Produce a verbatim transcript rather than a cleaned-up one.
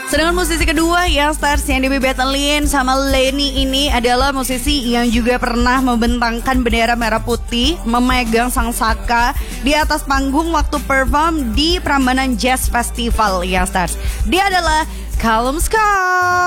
Sedangkan musisi kedua yang stars yang dibebetalin sama Lenny ini adalah musisi yang juga pernah membentangkan bendera merah putih, memegang sang saka di atas panggung waktu perform di Prambanan Jazz Festival yang stars. Dia adalah Callum Scott.